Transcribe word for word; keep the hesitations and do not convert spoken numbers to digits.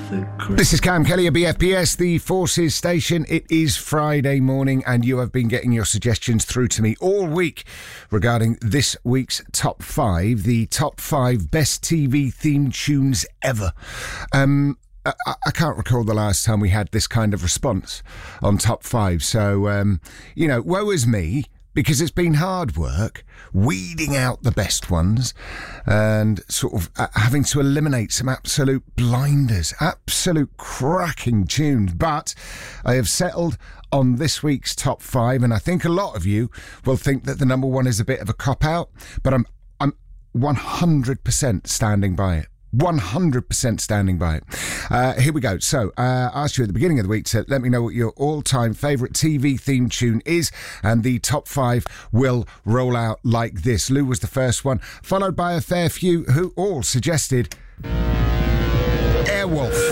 the cra- This is Cam Kelly at B F P S, the Forces station. It is Friday morning and you have been getting your suggestions through to me all week regarding this week's top five, the top five best T V theme tunes ever. Um... I, I can't recall the last time we had this kind of response on top five. So, um, you know, woe is me, because it's been hard work weeding out the best ones and sort of uh, having to eliminate some absolute blinders, absolute cracking tunes. But I have settled on this week's top five, and I think a lot of you will think that the number one is a bit of a cop-out, but I'm I'm one hundred percent standing by it. one hundred percent standing by it. Uh, here we go. So, uh, I asked you at the beginning of the week to let me know what your all-time favourite T V theme tune is, and the top five will roll out like this. Lou was the first one, followed by a fair few who all suggested Airwolf.